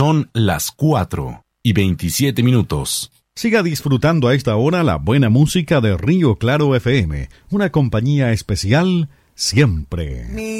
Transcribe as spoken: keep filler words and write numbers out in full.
Son las cuatro y veintisiete minutos. Siga disfrutando a esta hora la buena música de Río Claro F M, una compañía especial siempre.